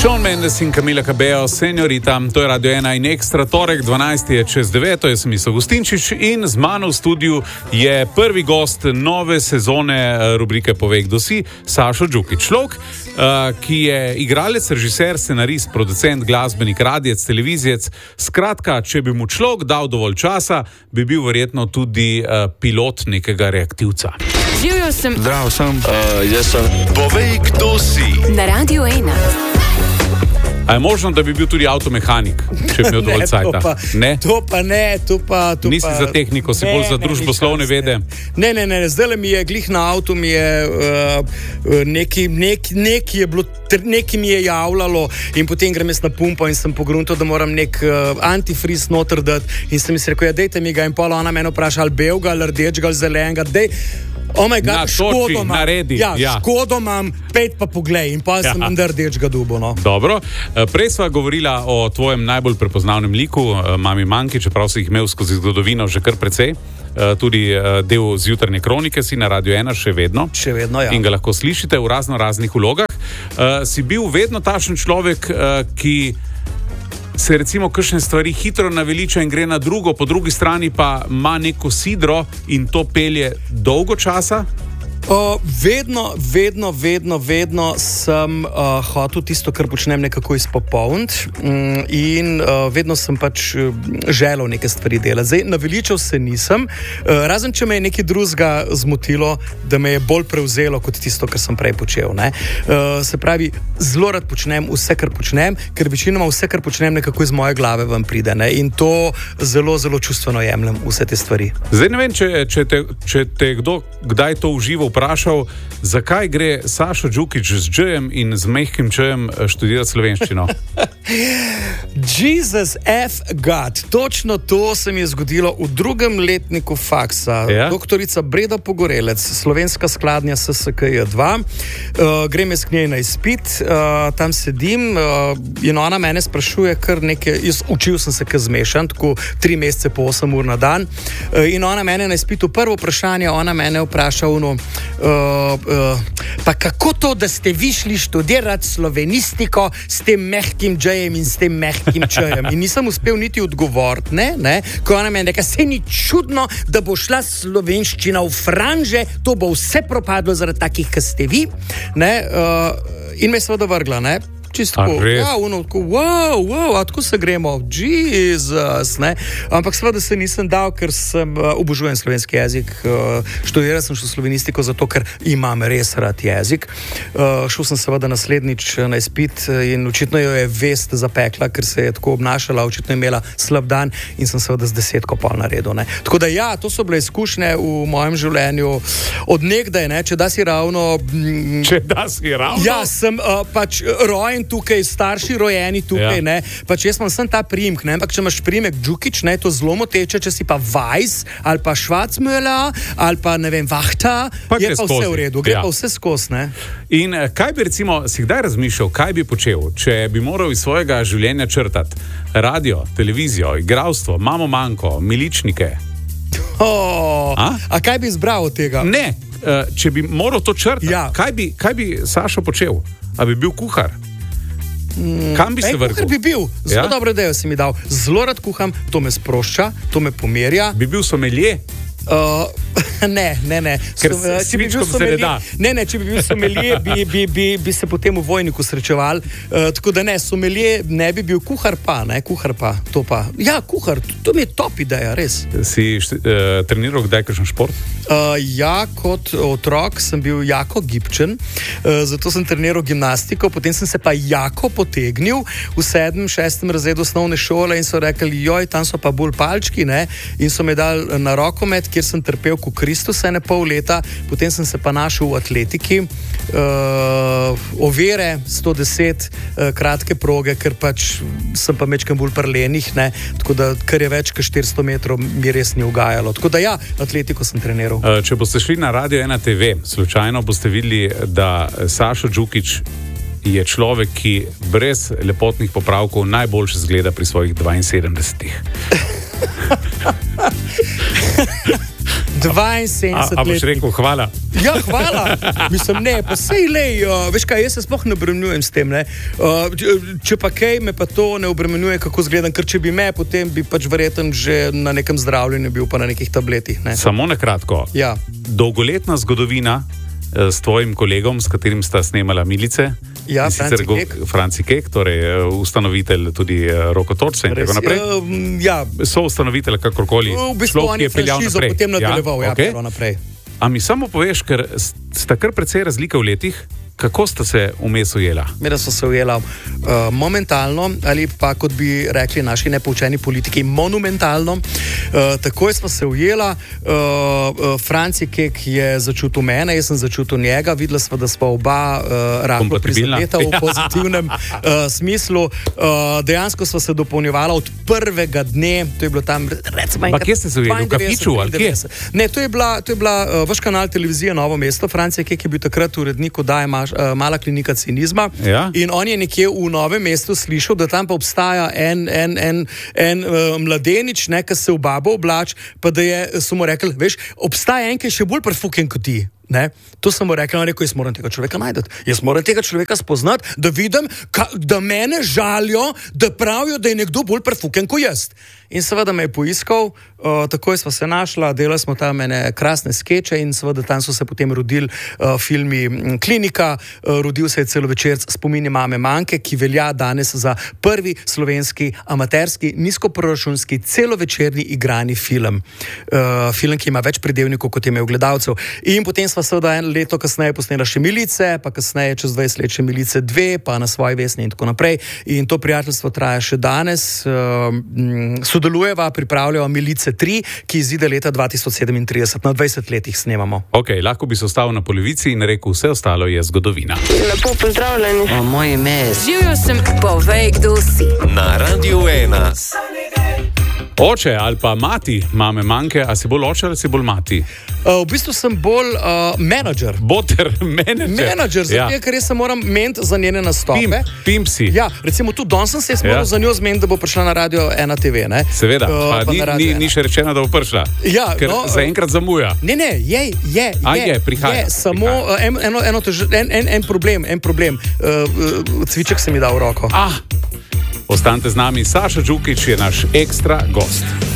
Shawn Mendes in Camila Cabello, Señorita, to je Radio 1 in Ekstra, torek 12 je čez 9, jaz sem Miso Gustinčič in z mano v studiu je prvi gost nove sezone rubrike Povej, kdo si, Sašo Džukić. Človek, ki je igralec, režiser, scenarist, producent, glasbenik, radijec, televizijec. Skratka, če bi mu človek dal dovolj časa, bi bil verjetno tudi pilot nekega reaktivca. Živjo sem. Zdravo sem. Jaz sem. Povej, kdo si. Na Radio 1. A je možno, da bi bil tudi avtomehanik, če bi imel dovolj cajta? Ne, to pa ne. Nisi za tehniko, si bolj za družboslovne vede? Ne. Zdaj mi je glih na avtu, mi je neki je bilo, neki mi je javljalo in potem grem jaz na pumpo in sem pogruntal, da moram nek antifriz noter dati in sem si rekel, ja, dejte mi ga in pola ona mene vpraša, ali belga, ali rdečega, ali zelenega, dej. Oh my God, škodo imam. Škodo imam, pet pa poglej in pa sem vendar rdečega dubo. No. Dobro. Prej sva govorila o tvojem najbolj prepoznavnem liku, Mami Manki, čeprav si jih imel skozi zgodovino že kar precej. Tudi del Zjutrajne kronike si na Radio 1 še vedno. Še vedno, ja. In ga lahko slišite v raznih vlogah. Si bil vedno takšen človek, ki se recimo kakšne stvari hitro naveliča in gre na drugo, po drugi strani pa ima neko sidro in to pelje dolgo časa? Vedno sem hotel tisto, kar počnem, nekako izpopolniti in vedno sem pač želel neke stvari delati. Zdaj, naveličal se nisem, razen če me je nekaj drugega zmotilo, da me je bolj prevzelo kot tisto, kar sem prej počel. Ne? Se pravi, zelo rad počnem vse, kar počnem, ker večinoma vse, kar počnem, nekako iz moje glave ven pride. Ne? In to zelo, zelo čustveno jemljem vse te stvari. Zdaj ne vem, če te kdo kdaj to uživo vprašal, zakaj gre Sašo Džukić z džejem in z mehkim čejem študirati slovenščino? Jesus F. God. Točno to se mi je zgodilo v drugem letniku faksa. Ja? Doktorica Breda Pogorelec, slovenska skladnja SSKJ 2. Grem jaz k njej na izpit, tam sedim in ona mene sprašuje kar nekaj, jaz učil sem se kar zmešan, tako 3 mesece po 8 ur na dan in ona mene na izpitu, prvo vprašanje, ona mene vpraša pa kako to, da ste vi šli študirati slovenistiko s tem mehkim džejem in s tem mehkim čejem? In nisem uspel niti odgovoriti, ne? Ko ona meni reka, se ni čudno, da bo šla slovenščina v franže, to bo vse propadlo zaradi takih, kot ste vi, ne? In me je seveda vrgla, ne? Čisto wow, a tako se gremo, Jesus, ne? Ampak seveda se nisem dal, ker sem obožujem slovenski jezik, študiral sem šel slovenistiko zato, ker imam res rad jezik. Šel sem seveda naslednjič na izpit in očitno jo je vest zapekla, ker se je tako obnašala, očitno je imela slab dan in sem seveda z 10 pol naredil, ne? Tako da ja, to so bile izkušnje v mojem življenju od nekdaj, ne? Če da si ravno... Ja, sem pač rojen tukaj, starši rojeni tukaj, ja. Ne, pač jaz imam sem ta priimek, ne, ampak če imaš priimek Džukić, ne, to zelo moteče, če si pa Weiss, ali pa Schwarzmüller, ali pa, ne vem, Vahta, je pa vse v redu, gre pa vse skozi, ne. In kaj bi recimo, si kdaj razmišljal, kaj bi počel, če bi moral iz svojega življenja črtati radio, televizijo, igralstvo, Mamo Manko, Miličnike? A kaj bi izbral od tega? Ne, če bi moral to črtati, ja. Kaj bi Sašo počel? A bi bil kuhar? Kam bi se vrgel? Kuhar bi bil, zelo dobro idejo si mi dal. Zelo rad kuham, to me sprošča, to me pomerja. Bi bil somelje? Ne. Ker svičkom se ne da. Ne, če bi bil somelje, bi se potem v vojniku srečeval. Tako da ne, somelje ne bi bil, kuhar pa, to pa. Ja, kuhar, to mi je top ideja, res. Si treniral kdaj kakšen šport? Ja, kot otrok sem bil jako gibčen, zato sem treniral gimnastiko, potem sem se pa jako potegnil v 7., 6. razredu osnovne šole in so rekli, joj, tam so pa bolj palčki, ne, in so me dali na rokomet, kjer sem trpel kot Kristus 1,5 leta, potem sem se pa našel v atletiki, ovire 110, kratke proge, ker pač sem pa mečkam bolj prlenih, ne, tako da, kar je več kot 400 metrov, mi res ni ugajalo. Tako da ja, atletiko sem treniral. Če boste šli na Radio 1 TV, slučajno boste videli, da Sašo Džukić je človek, ki brez lepotnih popravkov najboljše zgleda pri svojih 72. 72 A boš rekel hvala? Ja, hvala. Mislim, ne, pa sej lej, veš kaj, jaz se sploh ne obremenjujem s tem, ne. Če pa kaj, me pa to ne obremenjuje, kako zgledam, ker če bi me, potem bi pač verjetno že na nekem zdravljenju bil, pa na nekih tabletih, ne. Samo na kratko. Ja. Dolgoletna zgodovina s tvojim kolegom, s katerim sta snemala Milice. Ja, Franci Kek, torej ustanovitelj tudi Roko Torca in tako naprej. Ja. So ustanovitelj, kakorkoli. V bistvu on je franšizo potem nadaljeval, ja, okay. Naprej. A mi samo poveš, ker sta kar precej razlika v letih, kako sta se vmes ujela? Mira so se ujela momentalno, ali pa kot bi rekli naši nepoučeni politiki, monumentalno. Takoj smo se ujela, Franci Kek je začutil mene, jaz sem začutil njega, videla smo, da smo oba rahlo prizadeta v pozitivnem smislu. Dejansko smo se dopolnjevala od prvega dne, to je bilo tam, recimo enkrat. Pa kje ste se ujeli, v Kafiču ali kje? Ne, to je bila vaš kanal televizije Novo mesto. Franci Kek je bil takrat urednik oddaje Mala klinika cinizma, ja? In on je nekje v Novem mestu slišal, da tam pa obstaja en mladenič, ki se v babo oblač, pa da so mu rekli, veš, obstaja en, ki je še bolj prefuken kot ti. Ne? To sem mu rekel, jaz moram tega človeka najti, jaz moram tega človeka spoznati, da vidim, da mene žalijo, da pravijo, da je nekdo bolj prefuken kot jaz. In seveda me je poiskal, takoj smo se našla, delali smo tam ene krasne skeče in seveda tam so se potem rodili filmi Klinika, rodil se je celovečerc Spomini mame Manke, ki velja danes za prvi slovenski amaterski, nizkoproračunski, celovečerni igrani film. Film, ki ima več pridevnikov, kot je imel gledalcev. In potem smo seveda eno leto kasneje posnela še Milice, pa kasneje čez 20 let še Milice 2, pa Na svoji vesni in tako naprej. In to prijateljstvo traja še danes. Sodelujeva, pripravljava Milice 3, ki izide leta 2037. Na 20 letih snemamo. Ok, lahko bi se ostal na polovici in rekel, vse ostalo je zgodovina. Lepo pozdravljeni. Moje ime je... Živjo sem, povej, kdo si. Na Radiu 1. Oče ali pa mati mame Manke, a si bolj oče ali si bolj mati? V bistvu sem bolj menadžer. Boter menadžer. Menadžer, zato ker jaz se moram meniti za njene nastope. Pimp si. Ja, recimo tudi danes sem se moral za njo zmeniti, da bo prišla na Radio 1 TV, ne? Seveda, ni še rečeno, da bo prišla. Ja, ker zaenkrat zamuja. Ne, je, prihaja. Samo en problem. Cviček se mi da v roko. Ostanite z nami, Saša Đukić je naš ekstra gost.